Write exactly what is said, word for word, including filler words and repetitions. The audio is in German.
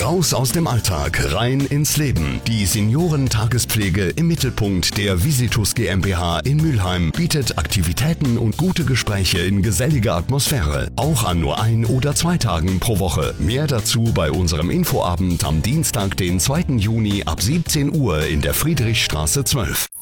Raus aus dem Alltag, rein ins Leben. Die Seniorentaagespflege im Mittelpunkt der Visitus GmbH in Mülheim bietet Aktivitäten und gute Gespräche in geselliger Atmosphäre. Auch an nur ein oder zwei Tagen pro Woche. Mehr dazu bei unserem Infoabend am Dienstag, den zweiten Juni ab siebzehn Uhr in der Friedrichstraße zwölf.